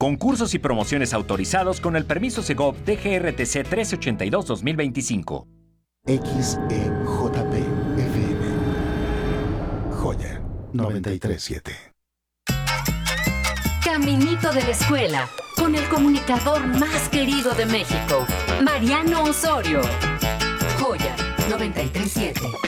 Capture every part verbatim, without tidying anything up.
Concursos y promociones autorizados con el permiso Segov D G R T C trece ochenta y dos dos mil veinticinco. X E J P F M. Joya noventa y tres punto siete. Caminito de la escuela, con el comunicador más querido de México, Mariano Osorio. Joya noventa y tres punto siete.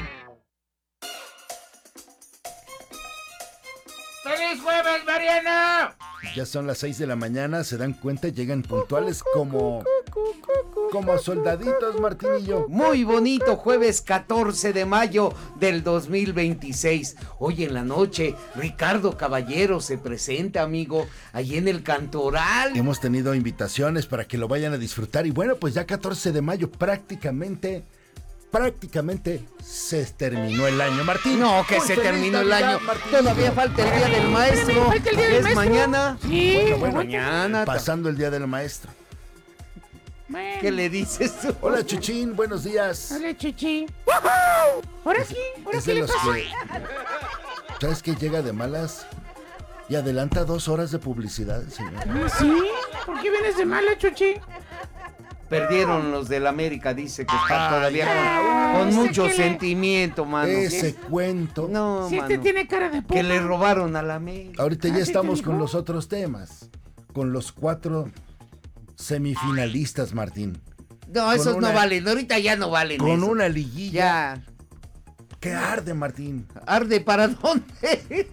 ¡Feliz jueves, Mariano! Ya son las seis de la mañana, se dan cuenta, llegan puntuales como... como soldaditos, Martín y yo. Muy bonito jueves catorce de mayo del dos mil veintiséis. Hoy en la noche, Ricardo Caballero se presenta, amigo, allí en el Cantoral. Hemos tenido invitaciones para que lo vayan a disfrutar. Y bueno, pues ya catorce de mayo prácticamente... prácticamente se terminó el año, Martín. No, que Muy se feliz terminó el Navidad, año. Martín. Todavía falta el Día del Maestro. Falta el Día del ¿Es Maestro? mañana? Sí. Bueno, bueno, Mañana. pasando el Día del Maestro. Bueno. ¿Qué le dices tú? Hola, Chuchín, buenos días. Hola, Chuchi. ¿Ahora sí? ¿Ahora Es qué de le los pasó? que... ¿Sabes qué? Llega de malas y adelanta dos horas de publicidad, señor. ¿Ah, sí? ¿Por qué vienes de mala, Chuchi? Perdieron los del América, dice que está Ay, todavía ya. con, con Ese mucho que le- sentimiento, mano. Ese cuento. No, Sí, mano. este tiene cara de puta. Que le robaron a la América. Ahorita ¿Ah, ya sí te estamos dijo? con los otros temas. Con los cuatro semifinalistas, Martín. No, esos una- no valen. Ahorita ya no valen. Con eso. una liguilla. Ya. Que arde, Martín. ¿Arde para dónde?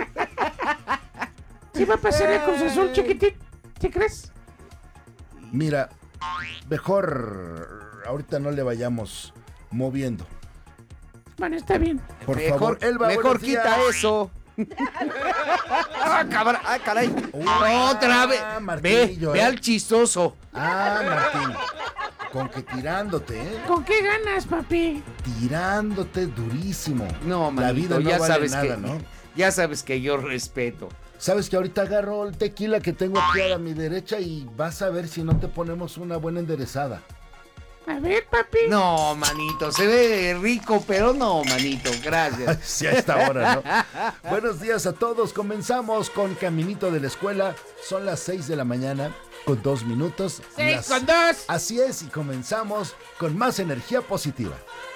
¿Sí va a pasar el Cruz Azul, chiquitín? ¿Sí crees? Mira, mejor ahorita no le vayamos moviendo. Bueno, está bien. Por mejor, favor, Elba, mejor buenos quita días. eso. ah, cabra- ah, caray. Ah, Otra vez. Ve, Martillo, ve eh. al chistoso. Ah, Martín. Con que tirándote, ¿eh? ¿Con qué ganas, papi? Tirándote durísimo. No, manito, La vida no ya vale sabes nada, que, ¿no? Ya sabes que yo respeto. Sabes que ahorita agarro el tequila que tengo aquí a mi derecha y vas a ver si no te ponemos una buena enderezada. A ver, papi. No, manito, se ve rico, pero no, manito, gracias. Sí, a esta hora, ¿no? Buenos días a todos. Comenzamos con Caminito de la Escuela. Son las seis de la mañana con dos minutos. Seis Las- con dos. Así es, y comenzamos con más energía positiva.